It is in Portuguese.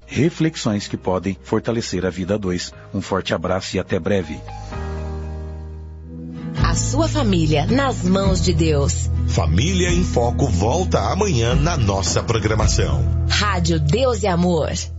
reflexões que podem fortalecer a vida a dois. Um forte abraço e até breve. A sua família nas mãos de Deus. Família em Foco volta amanhã na nossa programação. Rádio Deus e Amor.